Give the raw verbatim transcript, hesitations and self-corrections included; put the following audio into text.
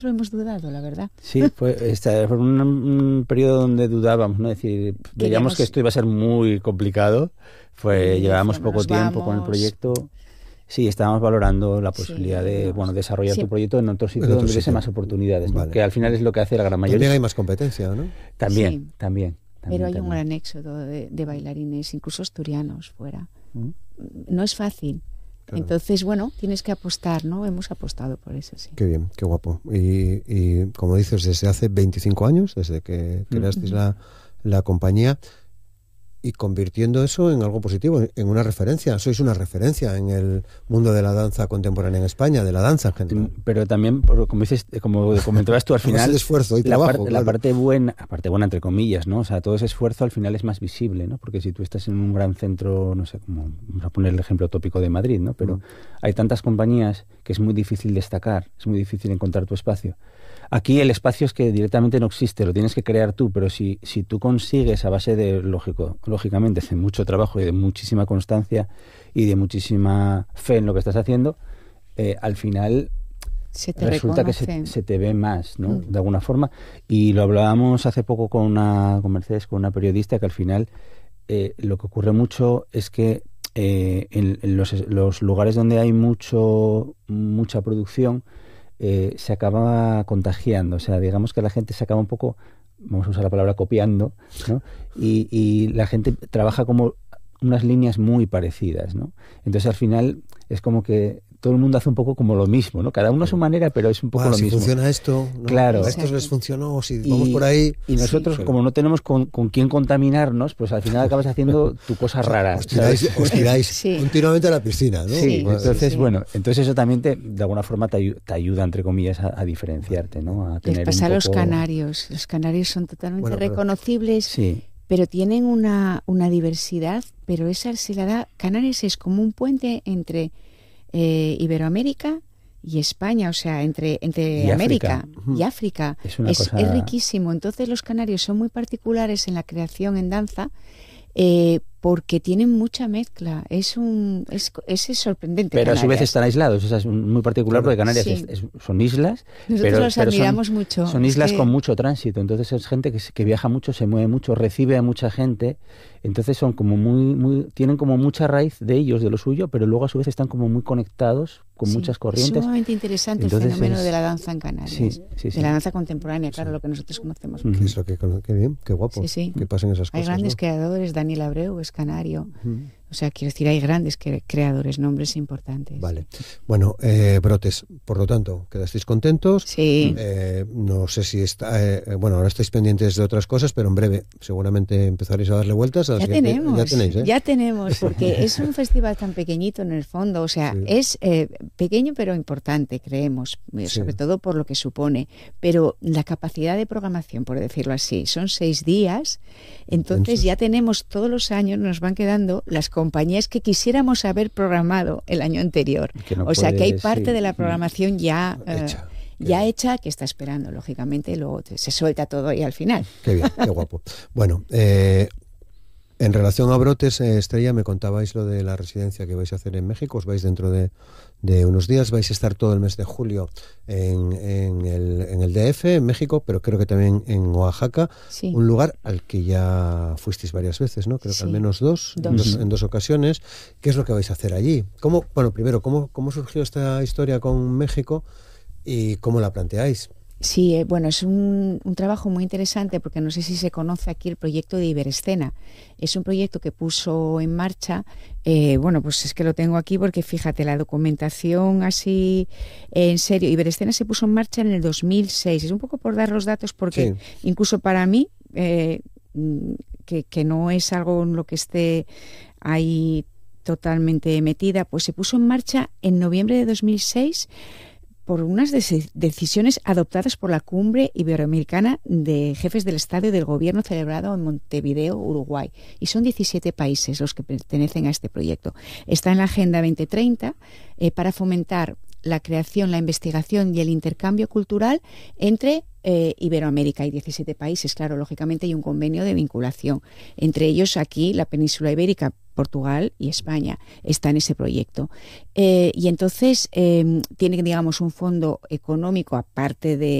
lo hemos dudado, la verdad. Sí, fue, este, fue un, un periodo donde dudábamos, ¿no? Es decir, veíamos que esto iba a ser muy complicado. Fue, sí, llevábamos poco tiempo vamos. con el proyecto. Sí, estábamos valorando la posibilidad sí, de bueno desarrollar sí. tu proyecto en otro sitio en otro donde hubiese más oportunidades, ¿no? Vale. Que al final es lo que hace la gran mayoría. También hay más competencia, ¿no? También, sí. también, también. Pero hay también. un gran éxodo de, de bailarines, incluso asturianos fuera. ¿Mm? No es fácil. Claro. Entonces, bueno, tienes que apostar, ¿no? Hemos apostado por eso, sí. Qué bien, qué guapo. Y, y como dices, desde hace veinticinco años, desde que creasteis mm-hmm. la, la compañía, y convirtiendo eso en algo positivo, en una referencia. Sois una referencia en el mundo de la danza contemporánea en España, de la danza en general. Pero también, como dices, como comentabas tú al final, el esfuerzo y la, trabajo, parte, claro. la parte buena, la parte buena entre comillas, ¿no? O sea, todo ese esfuerzo al final es más visible, ¿no? Porque si tú estás en un gran centro, no sé, como vamos a poner el ejemplo tópico de Madrid, ¿no? Pero mm. hay tantas compañías que es muy difícil destacar, es muy difícil encontrar tu espacio. Aquí el espacio es que directamente no existe, lo tienes que crear tú, pero si, si tú consigues a base de, lógico, lógicamente, de mucho trabajo y de muchísima constancia y de muchísima fe en lo que estás haciendo, eh, al final se te resulta reconoce. que se, se te ve más, ¿no? Mm. De alguna forma. Y lo hablábamos hace poco con una con Mercedes, con una periodista, que al final eh, lo que ocurre mucho es que eh, en, en los, los lugares donde hay mucho mucha producción, Eh, se acaba contagiando, o sea, digamos que la gente se acaba un poco, vamos a usar la palabra copiando, ¿no? Y, y la gente trabaja como unas líneas muy parecidas, ¿no? Entonces al final es como que todo el mundo hace un poco como lo mismo, ¿no? Cada uno a su manera, pero es un poco wow, lo si mismo. Si funciona esto, ¿no? Claro. A estos les funcionó, si vamos y, por ahí... Y nosotros, sí, como no tenemos con, con quién contaminarnos, pues al final acabas haciendo tu cosa o sea, rara. Os tiráis, os tiráis sí. continuamente a la piscina, ¿no? Sí, sí entonces, sí. bueno, entonces eso también te, de alguna forma te, te ayuda, entre comillas, a, a diferenciarte, ¿no? A tener Les pasa un a los poco... canarios. Los canarios son totalmente bueno, reconocibles, sí. pero tienen una, una diversidad, pero esa se la da... Canarias es como un puente entre eh, Iberoamérica y España, o sea, entre, entre y América África. y África. Es, una es, cosa... es riquísimo. Entonces los canarios son muy particulares en la creación en danza, eh, porque tienen mucha mezcla. Es un es, es sorprendente. Pero Canarias. A su vez están aislados. O sea, es muy particular, claro, porque Canarias sí. es, es, son islas. Nosotros pero, los pero admiramos son, mucho. Son islas es que... con mucho tránsito. Entonces es gente que, que viaja mucho, se mueve mucho, recibe a mucha gente. Entonces son como muy, muy, tienen como mucha raíz de ellos, de lo suyo, pero luego a su vez están como muy conectados con sí, muchas corrientes. Es sumamente interesante Entonces el fenómeno es... de la danza en Canarias. Sí, sí, sí. De la danza contemporánea, claro, sí. Lo que nosotros conocemos. ¿Qué es lo que, qué bien, qué guapo, sí, sí. que pasen esas cosas. Hay grandes ¿no? creadores, Daniel Abreu es canario. Uh-huh. O sea, quiero decir, hay grandes cre- creadores, nombres importantes. Vale. Bueno, eh, Brotes, por lo tanto, quedasteis contentos. Sí. Eh, no sé si está... Eh, bueno, ahora estáis pendientes de otras cosas, pero en breve seguramente empezaréis a darle vueltas. A ya, que, tenemos, ya tenéis, ¿eh? Ya tenemos, porque es un festival tan pequeñito en el fondo. O sea, sí. es eh, pequeño pero importante, creemos, sí. sobre todo por lo que supone. Pero la capacidad de programación, por decirlo así, son seis días. Entonces, entonces ya tenemos todos los años, nos van quedando las compañías que quisiéramos haber programado el año anterior. No o sea puede, que hay parte sí. de la programación ya eh, hecha, ya hecha que está esperando, lógicamente, luego se suelta todo ahí al final. Qué bien, qué guapo. Bueno, eh, en relación a Brotes, eh, Estrella, me contabais lo de la residencia que vais a hacer en México. Os vais dentro de, de unos días, vais a estar todo el mes de julio en, en, el, en el D F, en México, pero creo que también en Oaxaca, sí. un lugar al que ya fuisteis varias veces, ¿no? Creo que sí. al menos dos, dos. En, dos, en dos ocasiones. ¿Qué es lo que vais a hacer allí? ¿Cómo, bueno, primero, ¿cómo, cómo surgió esta historia con México y cómo la planteáis? Sí, eh, bueno, es un, un trabajo muy interesante porque no sé si se conoce aquí el proyecto de Iberescena. Es un proyecto que puso en marcha, eh, bueno, pues es que lo tengo aquí porque fíjate, la documentación así, eh, en serio, Iberescena se puso en marcha en el dos mil seis. Es un poco por dar los datos porque sí. incluso para mí, eh, que, que no es algo en lo que esté ahí totalmente metida, pues se puso en marcha en noviembre de dos mil seis por unas de- decisiones adoptadas por la Cumbre Iberoamericana de Jefes del Estado y del Gobierno celebrado en Montevideo, Uruguay. Y son diecisiete países los que pertenecen a este proyecto. Está en la Agenda veinte treinta eh, para fomentar la creación, la investigación y el intercambio cultural entre eh, Iberoamérica. Hay diecisiete países, claro, lógicamente hay un convenio de vinculación. Entre ellos aquí la península ibérica, Portugal y España está en ese proyecto. Eh, y entonces eh, tiene, digamos, un fondo económico aparte de